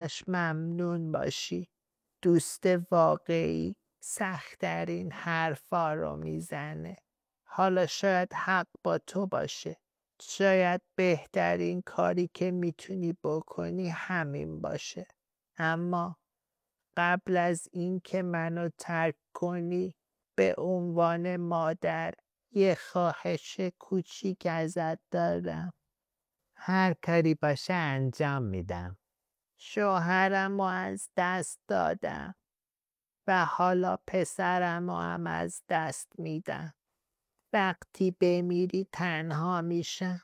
ازش ممنون باشی. دوست واقعی سخت‌ترین حرفا رو میزنه. حالا شاید حق با تو باشه. شاید بهترین کاری که میتونی بکنی همین باشه. اما قبل از این که منو ترک کنی به عنوان مادر یه خواهش کوچیک ازت دارم. هر کاری باشه انجام میدم. شوهرمو از دست دادم و حالا پسرمو هم از دست میدم. وقتی بمیری تنها میشم.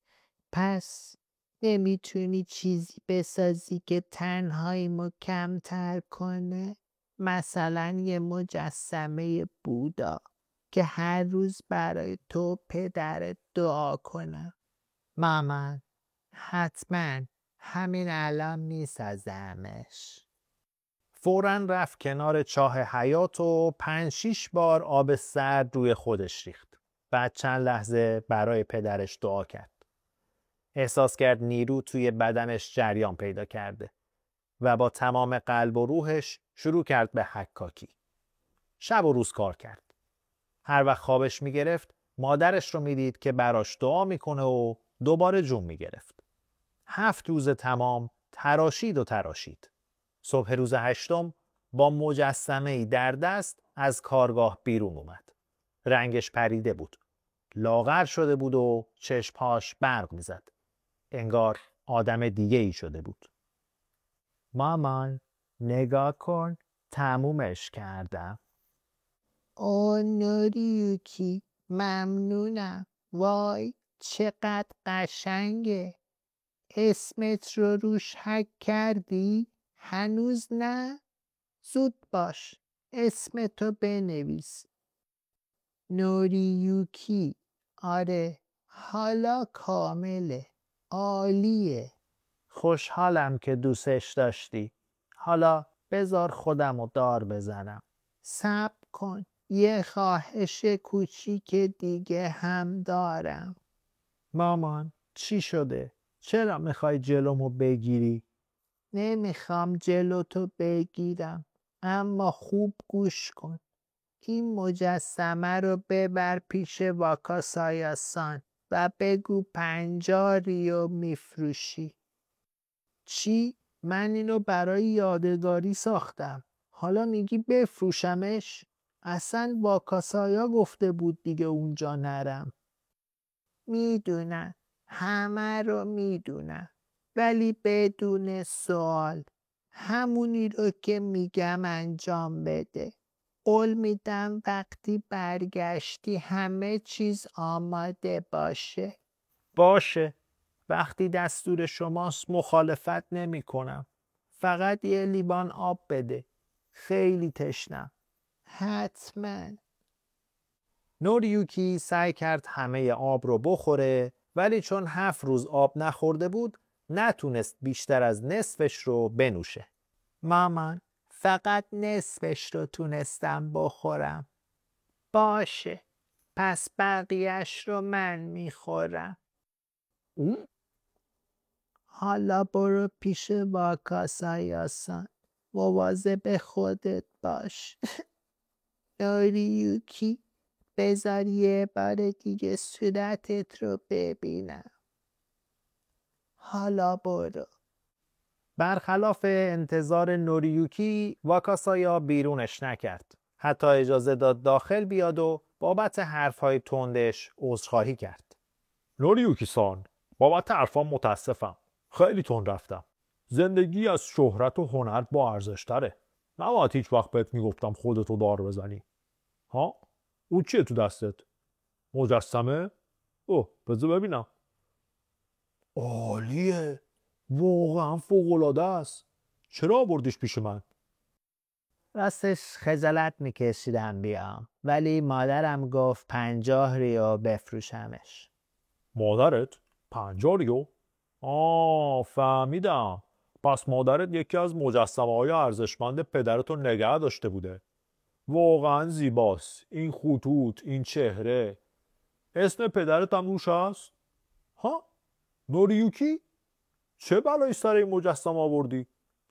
پس نمیتونی چیزی بسازی که تنهاییمو کمتر کنه؟ مثلا یه مجسمه بودا که هر روز برای تو پدرت دعا کنم. مامان حتما همین الان میسازمش. فوراً رفت کنار چاه حیاط و 5-6 بار آب سرد روی خودش ریخت. بعد چند لحظه برای پدرش دعا کرد. احساس کرد نیرو توی بدنش جریان پیدا کرده و با تمام قلب و روحش شروع کرد به حکاکی. شب و روز کار کرد. هر وقت خوابش میگرفت مادرش رو میدید که براش دعا میکنه و دوباره جون میگرفت. 7 روز تمام تراشید و تراشید. صبح روز 8 با مجسمه‌ای در دست از کارگاه بیرون اومد. رنگش پریده بود. لاغر شده بود و چشمهاش برق میزد. انگار آدم دیگه ای شده بود. مامان نگاه کن، تمومش کردم. او نوریوکی ممنونم. وای چقدر قشنگه. اسمت رو روش حک کردی؟ هنوز نه؟ زود باش اسمتو بنویس. نوریوکی. آره حالا کامله. عالیه. خوشحالم که دوستش داشتی. حالا بذار خودمو دار بزنم. صبر کن. یه خواهش کوچیک دیگه هم دارم. مامان چی شده؟ چرا میخوای جلومو بگیری؟ نمیخوام جلوتو بگیرم، اما خوب گوش کن. این مجسمه رو ببر پیش واکاسایاسان و بگو 50 ریو میفروشی. چی؟ من اینو برای یادگاری ساختم. حالا میگی بفروشمش؟ اصلا واکاسایا گفته بود دیگه اونجا نرم. میدونم. همه رو میدونم. ولی بدون سوال. همونی رو که میگم انجام بده. قول میدم وقتی برگشتی همه چیز آماده باشه. باشه. وقتی دستور شماست مخالفت نمی کنم. فقط یه لیوان آب بده. خیلی تشنم. حتما. نوریوکی سعی کرد همه آب رو بخوره ولی چون 7 روز آب نخورده بود نتونست بیشتر از نصفش رو بنوشه. مامان فقط نصفش رو تونستم بخورم. باشه. پس بقیهش رو من میخورم. حالا برو پیش واکاسایاسان. مواظب خودت باش. نوریوکی بذار یه بار دیگه صورتت رو ببینم. حالا برو. برخلاف انتظار نوریوکی واکاسایا بیرونش نکرد. حتی اجازه داد داخل بیاد و بابت حرفهای تندش عذرخواهی کرد. نوریوکی سان، بابت حرفام متاسفم. خیلی تند رفتم. زندگی از شهرت و هنر با ارزش تره. نباید هیچ وقت بهت میگفتم خودتو دار بزنی. ها؟ او چیه تو دستت؟ مجسمه؟ اوه بذار ببینم. عالیه. واقعا فوق‌العاده است. چرا آوردیش پیش من؟ راستش خجالت میکشیدم بیام، ولی مادرم گفت 50 ریو بفروشمش. مادرت؟ 50 ریو؟ فهمیدم. پس مادرت یکی از مجسمه‌های ارزشمند پدرتو نگه داشته بوده. واقعا زیباست. این خطوط، این چهره. اسم پدرت هم روش هست؟ ها؟ نوریوکی؟ چه بلایی سر این مجسمه آوردی؟